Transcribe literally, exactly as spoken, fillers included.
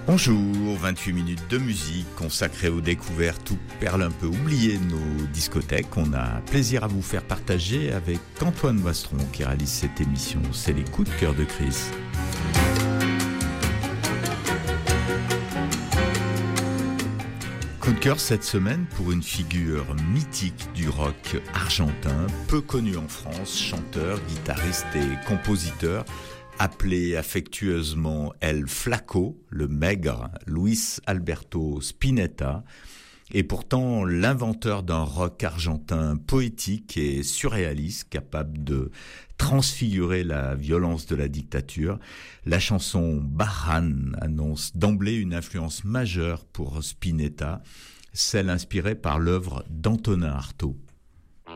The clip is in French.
Bonjour, vingt-huit minutes de musique consacrées aux découvertes ou perles un peu oubliées de nos discothèques. On a plaisir à vous faire partager avec Antoine Boistron qui réalise cette émission. C'est les coups de cœur de Chris. Coup de cœur cette semaine pour une figure mythique du rock argentin, peu connu en France, chanteur, guitariste et compositeur, appelé affectueusement El Flaco, le maigre, Luis Alberto Spinetta, et pourtant l'inventeur d'un rock argentin poétique et surréaliste, capable de transfigurer la violence de la dictature. La chanson Barran annonce d'emblée une influence majeure pour Spinetta, celle inspirée par l'œuvre d'Antonin Artaud.